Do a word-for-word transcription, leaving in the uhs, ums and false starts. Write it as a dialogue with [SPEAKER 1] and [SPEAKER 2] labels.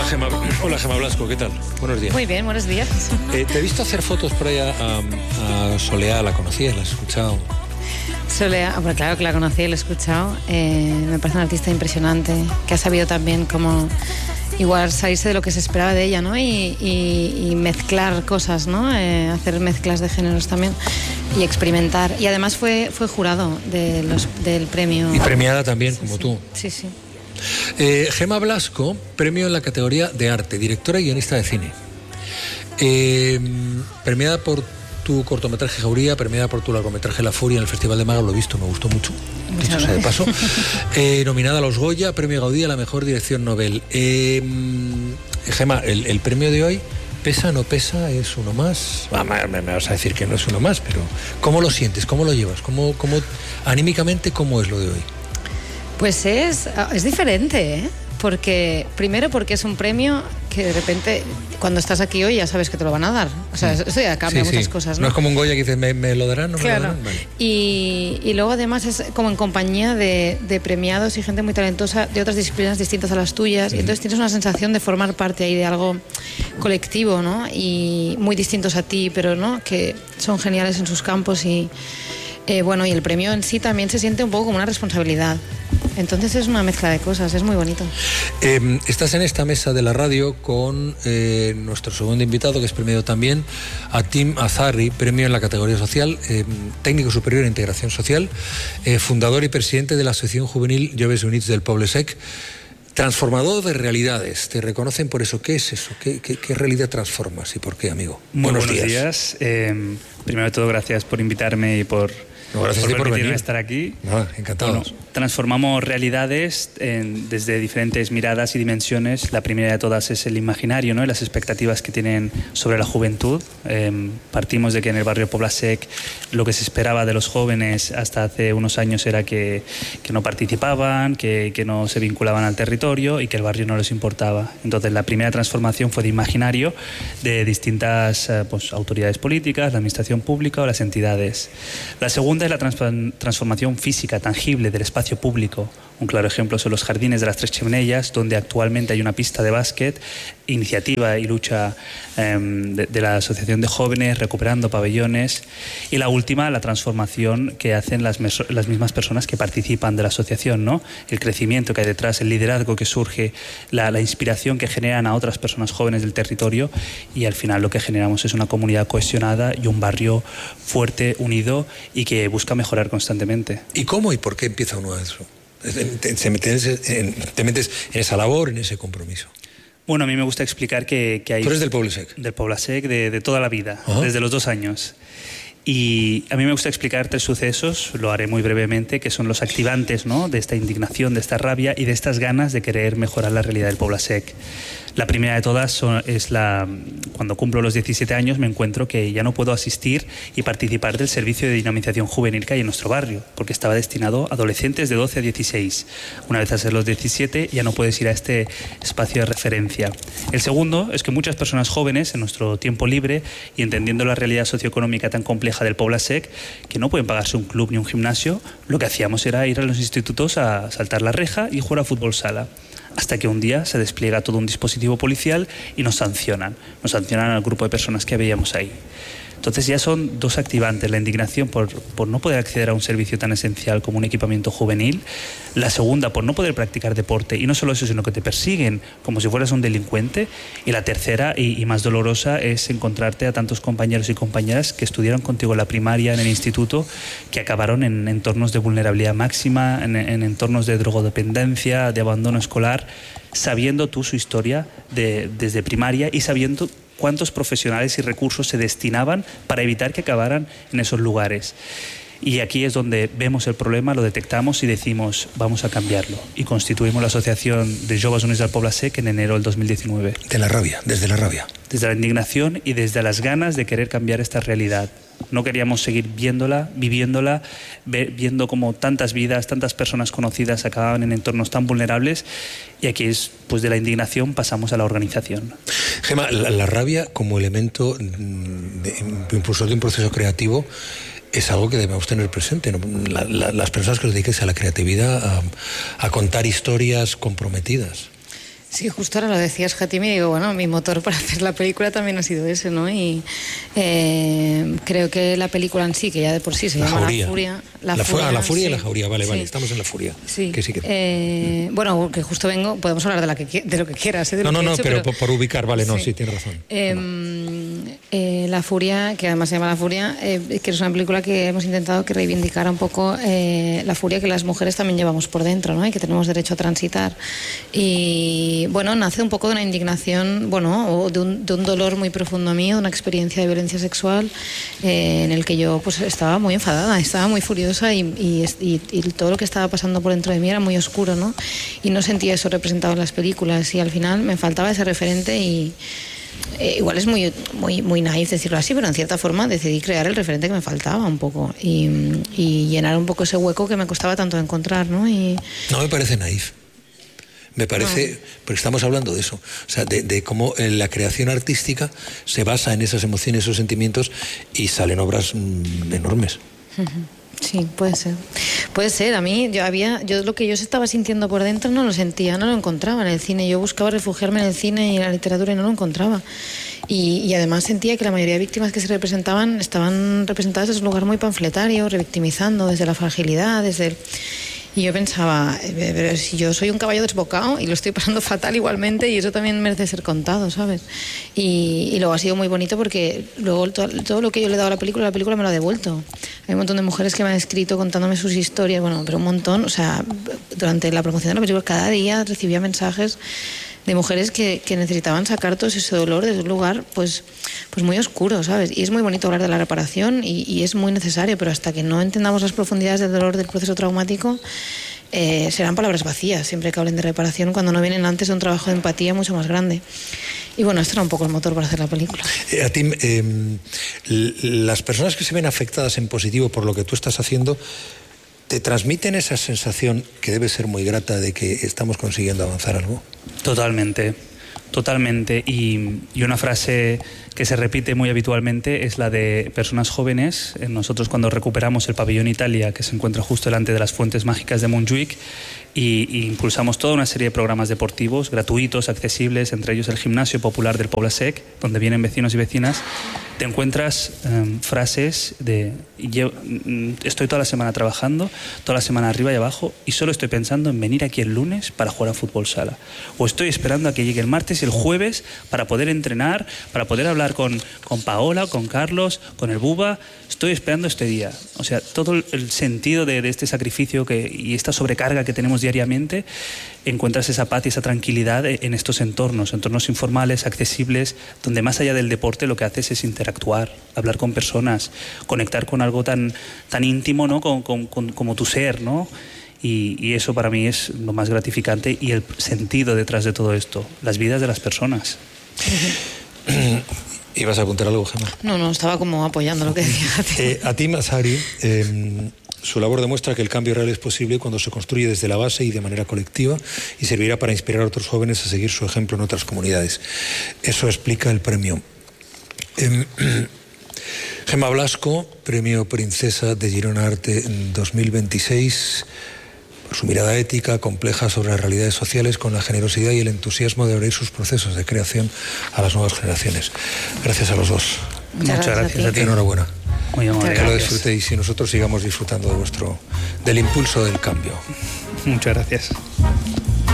[SPEAKER 1] Gema, hola Gema Blasco, ¿qué tal? Buenos días.
[SPEAKER 2] Muy bien, buenos días.
[SPEAKER 1] Eh, te he visto hacer fotos por ahí a, a Soleá, ¿la conocías? ¿La has escuchado?
[SPEAKER 2] Soleá, bueno, claro que la conocí y la he escuchado. Eh, me parece una artista impresionante, que ha sabido también como igual salirse de lo que se esperaba de ella, ¿no? Y, y, y mezclar cosas, ¿no? Eh, hacer mezclas de géneros también y experimentar. Y además fue, fue jurado de los, del premio.
[SPEAKER 1] Y premiada también, sí, como
[SPEAKER 2] sí.
[SPEAKER 1] tú.
[SPEAKER 2] Sí, sí.
[SPEAKER 1] Eh, Gema Blasco, premio en la categoría de arte, directora y guionista de cine. Eh, premiada por tu cortometraje Jauría, premiada por tu largometraje La Furia en el Festival de Málaga, lo he visto, me gustó mucho, dicho sea de paso. Eh, nominada a los Goya, premio Gaudí a la mejor dirección Nobel. Eh, Gema, el, el premio de hoy, ¿pesa, no pesa? ¿Es uno más? Ah, me, me vas a decir que no es uno más, pero ¿cómo lo sientes? ¿Cómo lo llevas? ¿Cómo, cómo, anímicamente, cómo es lo de hoy?
[SPEAKER 2] Pues es, es diferente, ¿eh? Porque, primero porque es un premio que de repente, cuando estás aquí hoy ya sabes que te lo van a dar. O sea, eso ya cambia sí, muchas sí. cosas, ¿no?
[SPEAKER 1] No es como un Goya que dices, ¿me, me lo darán? ¿No
[SPEAKER 2] claro.
[SPEAKER 1] me lo darán? Vale.
[SPEAKER 2] Y, y luego además es como en compañía de, de premiados y gente muy talentosa de otras disciplinas distintas a las tuyas. Uh-huh. Y entonces tienes una sensación de formar parte ahí de algo colectivo, ¿no? Y muy distintos a ti, pero ¿no? Que son geniales en sus campos y... Eh, bueno, y el premio en sí también se siente un poco como una responsabilidad. Entonces es una mezcla de cosas, es muy bonito.
[SPEAKER 1] Eh, estás en esta mesa de la radio con eh, nuestro segundo invitado, que es premiado también, Atim Azarri, premio en la categoría social, eh, técnico superior en integración social, eh, fundador y presidente de la Asociación Juvenil Joves Units del Poble Sec. Transformador de realidades, te reconocen por eso. ¿Qué es eso? ¿Qué, qué, qué realidad transformas y por qué, amigo?
[SPEAKER 3] Muy buenos,
[SPEAKER 1] buenos
[SPEAKER 3] días. días. Eh, primero de todo, gracias por invitarme y por...
[SPEAKER 1] No, gracias
[SPEAKER 3] por,
[SPEAKER 1] por
[SPEAKER 3] permitirme
[SPEAKER 1] venir.
[SPEAKER 3] estar aquí.
[SPEAKER 1] No, encantados.
[SPEAKER 3] Bueno, transformamos realidades en, desde diferentes miradas y dimensiones. La primera de todas es el imaginario, ¿no? Y las expectativas que tienen sobre la juventud. Eh, partimos de que en el barrio Poble Sec lo que se esperaba de los jóvenes hasta hace unos años era que, que no participaban, que, que no se vinculaban al territorio y que el barrio no les importaba. Entonces la primera transformación fue de imaginario de distintas eh, pues, autoridades políticas, la administración pública o las entidades. La segunda es la trans transformación física, tangible del espacio público. Un claro ejemplo son los jardines de las Tres Chimenellas, donde actualmente hay una pista de básquet, iniciativa y lucha eh, de, de la Asociación de Jóvenes, recuperando pabellones. Y la última, la transformación que hacen las, las mismas personas que participan de la asociación, ¿no? El crecimiento que hay detrás, el liderazgo que surge, la, la inspiración que generan a otras personas jóvenes del territorio, y al final lo que generamos es una comunidad cohesionada y un barrio fuerte, unido y que busca mejorar constantemente.
[SPEAKER 1] ¿Y cómo y por qué empieza uno a eso? Te, te, metes en, te metes en esa labor, en ese compromiso.
[SPEAKER 3] Bueno, a mí me gusta explicar que, que hay...
[SPEAKER 1] ¿Tú eres del Poble Sec?
[SPEAKER 3] Del Poble Sec, de, de toda la vida, uh-huh. desde los dos años. Y a mí me gusta explicar tres sucesos, lo haré muy brevemente, que son los activantes, ¿no? De esta indignación, de esta rabia y de estas ganas de querer mejorar la realidad del Poble Sec. La primera de todas son, es la... Cuando cumplo los diecisiete años me encuentro que ya no puedo asistir y participar del servicio de dinamización juvenil que hay en nuestro barrio, porque estaba destinado a adolescentes de doce a dieciséis. Una vez a ser los diecisiete ya no puedes ir a este espacio de referencia. El segundo es que muchas personas jóvenes en nuestro tiempo libre y entendiendo la realidad socioeconómica tan compleja del Poble Sec, que no pueden pagarse un club ni un gimnasio, lo que hacíamos era ir a los institutos a saltar la reja y jugar a fútbol sala. Hasta que un día se despliega todo un dispositivo policial y nos sancionan. Nos sancionan al grupo de personas que veíamos ahí. Entonces ya son dos activantes, la indignación por, por no poder acceder a un servicio tan esencial como un equipamiento juvenil, la segunda por no poder practicar deporte, y no solo eso, sino que te persiguen como si fueras un delincuente, y la tercera y, y más dolorosa es encontrarte a tantos compañeros y compañeras que estudiaron contigo en la primaria, en el instituto, que acabaron en entornos de vulnerabilidad máxima, en, en entornos de drogodependencia, de abandono escolar, sabiendo tú su historia de, desde primaria y sabiendo cuántos profesionales y recursos se destinaban para evitar que acabaran en esos lugares. Y aquí es donde vemos el problema, lo detectamos y decimos, vamos a cambiarlo. Y constituimos la Asociación de Joves Units del Poble Sec en enero del dos mil diecinueve.
[SPEAKER 1] De la rabia, desde la rabia.
[SPEAKER 3] Desde la indignación y desde las ganas de querer cambiar esta realidad. No queríamos seguir viéndola, viviéndola, viendo como tantas vidas, tantas personas conocidas acababan en entornos tan vulnerables, y aquí es, pues de la indignación pasamos a la organización.
[SPEAKER 1] Gema, la, la rabia como elemento de, impulsor de un proceso creativo es algo que debemos tener presente, ¿no? La, la, las personas que os dediquéis a la creatividad, a, a contar historias comprometidas.
[SPEAKER 2] Sí, justo ahora lo decías, Jatimi, y digo, bueno, mi motor para hacer la película también ha sido ese, ¿no? Y eh, creo que la película en sí, que ya de por sí se
[SPEAKER 1] la
[SPEAKER 2] llama
[SPEAKER 1] jauría.
[SPEAKER 2] La Furia. La,
[SPEAKER 1] la,
[SPEAKER 2] furia,
[SPEAKER 1] la Furia
[SPEAKER 2] sí.
[SPEAKER 1] y la Jauría, vale,
[SPEAKER 2] sí.
[SPEAKER 1] vale, estamos en La Furia.
[SPEAKER 2] Sí.
[SPEAKER 1] Que sí que...
[SPEAKER 2] Eh, bueno, que justo vengo, podemos hablar de, la que, de lo que quieras. ¿eh? De
[SPEAKER 1] no,
[SPEAKER 2] lo
[SPEAKER 1] no,
[SPEAKER 2] que
[SPEAKER 1] no,
[SPEAKER 2] hecho,
[SPEAKER 1] pero,
[SPEAKER 2] pero
[SPEAKER 1] por, por ubicar, vale, sí. no, sí, tienes razón.
[SPEAKER 2] Eh, no. eh, La Furia, que además se llama La Furia, eh, que es una película que hemos intentado que reivindicara un poco eh, la furia que las mujeres también llevamos por dentro, ¿no? Y que tenemos derecho a transitar. Y bueno, nace un poco de una indignación, bueno, o de un, de un dolor muy profundo mío, de una experiencia de violencia sexual eh, en el que yo pues estaba muy enfadada, estaba muy furiosa y, y, y, y todo lo que estaba pasando por dentro de mí era muy oscuro, ¿no? Y no sentía eso representado en las películas y al final me faltaba ese referente y eh, igual es muy, muy, muy naif decirlo así, pero en cierta forma decidí crear el referente que me faltaba un poco y, y llenar un poco ese hueco que me costaba tanto encontrar, ¿no? Y...
[SPEAKER 1] No me parece naif. Me parece, no. Porque estamos hablando de eso, o sea, de, de cómo la creación artística se basa en esas emociones, esos sentimientos y salen obras mmm, enormes.
[SPEAKER 2] Sí, puede ser. Puede ser. A mí, yo había, yo lo que yo estaba sintiendo por dentro no lo sentía, no lo encontraba en el cine. Yo buscaba refugiarme en el cine y en la literatura y no lo encontraba. Y, y además sentía que la mayoría de víctimas que se representaban estaban representadas desde un lugar muy panfletario, revictimizando desde la fragilidad, desde el... Y yo pensaba, pero si yo soy un caballo desbocado y lo estoy pasando fatal igualmente y eso también merece ser contado, ¿sabes? Y, y luego ha sido muy bonito porque luego todo, todo lo que yo le he dado a la película, la película me lo ha devuelto. Hay un montón de mujeres que me han escrito contándome sus historias, bueno, pero un montón, o sea, durante la promoción de la película cada día recibía mensajes de mujeres que, que necesitaban sacar todo ese dolor desde un lugar pues, pues muy oscuro, ¿sabes? Y es muy bonito hablar de la reparación y, y es muy necesario, pero hasta que no entendamos las profundidades del dolor del proceso traumático, eh, serán palabras vacías siempre que hablen de reparación cuando no vienen antes de un trabajo de empatía mucho más grande. Y bueno, esto era un poco el motor para hacer la película.
[SPEAKER 1] Eh, a ti, eh, las personas que se ven afectadas en positivo por lo que tú estás haciendo, ¿te transmiten esa sensación que debe ser muy grata de que estamos consiguiendo avanzar algo?
[SPEAKER 3] Totalmente, totalmente. Y, y una frase que se repite muy habitualmente es la de personas jóvenes. Nosotros cuando recuperamos el pabellón Italia, que se encuentra justo delante de las fuentes mágicas de Montjuic, y, y impulsamos toda una serie de programas deportivos gratuitos, accesibles, entre ellos el gimnasio popular del Poble Sec, donde vienen vecinos y vecinas, te encuentras um, frases de yo estoy toda la semana trabajando, toda la semana arriba y abajo y solo estoy pensando en venir aquí el lunes para jugar a fútbol sala, o estoy esperando a que llegue el martes y el jueves para poder entrenar, para poder hablar con, con Paola, con Carlos, con el Buba. Estoy esperando este día. O sea, todo el sentido de, de este sacrificio que, y esta sobrecarga que tenemos diariamente, encuentras esa paz y esa tranquilidad en estos entornos, entornos informales, accesibles, donde más allá del deporte lo que haces es interactuar, hablar con personas, conectar con algo tan, tan íntimo, ¿no? con, con, con, como tu ser, ¿no? Y, y eso para mí es lo más gratificante y el sentido detrás de todo esto, las vidas de las personas.
[SPEAKER 1] ¿Ibas a apuntar algo, Gemma?
[SPEAKER 2] No, no, estaba como apoyando lo que decía.
[SPEAKER 1] eh, Atim Azari, eh, su labor demuestra que el cambio real es posible cuando se construye desde la base y de manera colectiva y servirá para inspirar a otros jóvenes a seguir su ejemplo en otras comunidades. Eso explica el premio. Eh, Gemma Blasco, premio Princesa de Girona Arte en dos mil veintiséis, por su mirada ética, compleja sobre las realidades sociales, con la generosidad y el entusiasmo de abrir sus procesos de creación a las nuevas generaciones. Gracias a los dos.
[SPEAKER 2] Muchas, Muchas gracias, gracias a ti.
[SPEAKER 1] Enhorabuena.
[SPEAKER 3] Muy amable.
[SPEAKER 1] Que lo disfrutéis y nosotros sigamos disfrutando de vuestro, del impulso del cambio.
[SPEAKER 3] Muchas gracias.